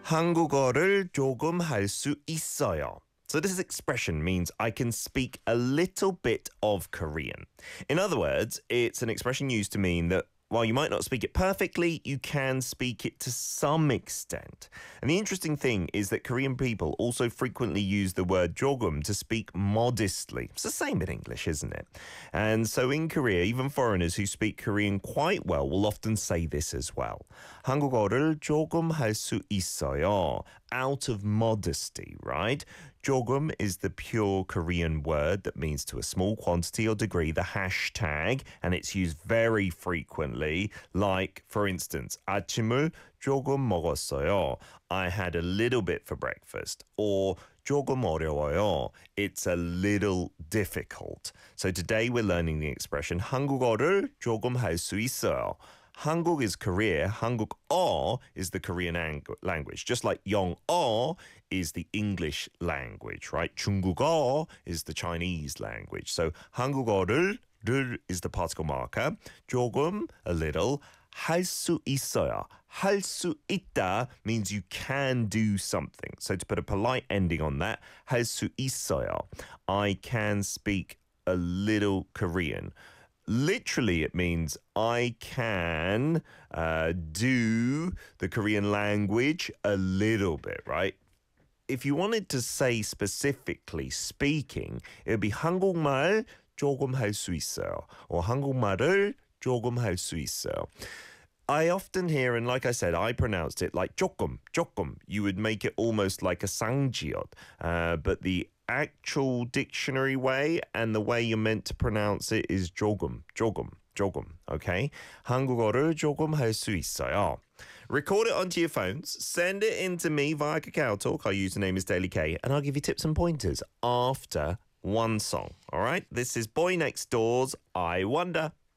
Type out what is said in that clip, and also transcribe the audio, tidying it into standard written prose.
한국어를 조금 할 수 있어요. So this expression means I can speak a little bit of Korean. In other words, it's an expression used to mean that while you might not speak it perfectly, you can speak it to some extent. And the interesting thing is that Korean people also frequently use the word 조금 to speak modestly. It's the same in English, isn't it? And so in Korea, even foreigners who speak Korean quite well will often say this as well. 한국어를 조금 할 수 있어요. Out of modesty, right? 조금 is the pure Korean word that means to a small quantity or degree, the hashtag, and it's used very frequently, like, for instance, 아침을 조금 먹었어요. I had a little bit for breakfast. Or 조금 어려워요. It's a little difficult. So today we're learning the expression 한국어를 조금 할 수 있어요. 한국 is Korea, 한국어 is the Korean language. Just like 영어 is the English language, right? 중국어 is the Chinese language. So 한국어를 를 is the particle marker. 조금, a little. 할 수 있어요. 할 수 있다 means you can do something. So to put a polite ending on that, 할 수 있어요. I can speak a little Korean. Literally, it means I can do the Korean language a little bit, right? If you wanted to say specifically speaking, it would be 한국말 조금 할 수 있어요. Or 한국말을 조금 할 수 있어요. I often hear, and like I said, I pronounced it like 조금. You would make it almost like a 쌍지ot. But the actual dictionary way and the way you're meant to pronounce it is 조금. Okay? 한국어를 조금 할 수 있어요. Record it onto your phones, send it in to me via KakaoTalk. Our username is Daily K, and I'll give you tips and pointers after one song. All right? This is Boy Next Door's I Wonder.